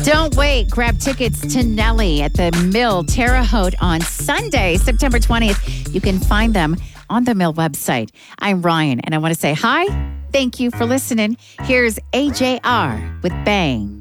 Don't wait. Grab tickets to Nelly at the Mill Terre Haute on Sunday, September 20th. You can find them on the Mill website. I'm Ryan, and I want to say hi. Thank you for listening. Here's AJR with Bang.